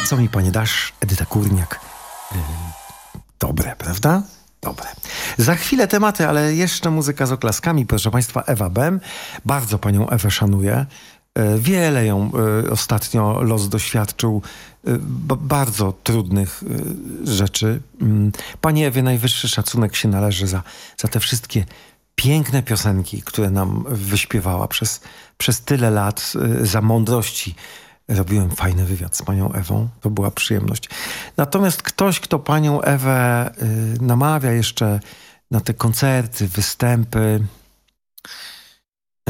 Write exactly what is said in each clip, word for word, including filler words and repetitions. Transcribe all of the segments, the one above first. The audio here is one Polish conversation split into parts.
Co mi panie dasz, Edyta Górniak? Yy, dobre, prawda? Dobre. Za chwilę tematy, ale jeszcze muzyka z oklaskami. Proszę państwa, Ewa Bem. Bardzo panią Ewę szanuję. Yy, wiele ją yy, ostatnio los doświadczył. Yy, bardzo trudnych yy, rzeczy. Yy. Pani Ewie najwyższy szacunek się należy za, za te wszystkie piękne piosenki, które nam wyśpiewała przez, przez tyle lat, yy, za mądrości. Robiłem fajny wywiad z panią Ewą. To była przyjemność. Natomiast ktoś, kto panią Ewę y, namawia jeszcze na te koncerty, występy, y,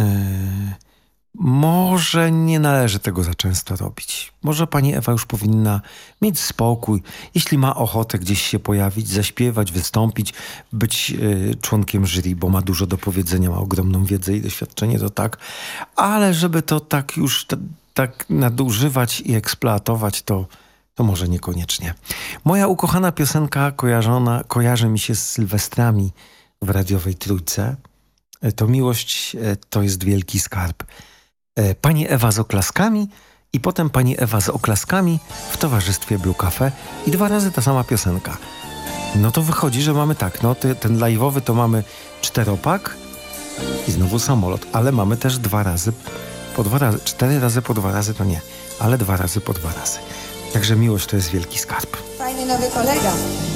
może nie należy tego za często robić. Może pani Ewa już powinna mieć spokój. Jeśli ma ochotę gdzieś się pojawić, zaśpiewać, wystąpić, być y, członkiem jury, bo ma dużo do powiedzenia, ma ogromną wiedzę i doświadczenie, to tak. Ale żeby to tak już... Te, tak nadużywać i eksploatować, to, to może niekoniecznie. Moja ukochana piosenka kojarzona, kojarzy mi się z Sylwestrami w radiowej Trójce. To miłość to jest wielki skarb. Pani Ewa z oklaskami i potem pani Ewa z oklaskami w towarzystwie Blue Cafe i dwa razy ta sama piosenka. No to wychodzi, że mamy tak, no ty, ten live'owy to mamy czteropak i znowu samolot, ale mamy też dwa razy po dwa razy, cztery razy po dwa razy to nie, ale dwa razy po dwa razy. Także miłość to jest wielki skarb. Fajny nowy kolega.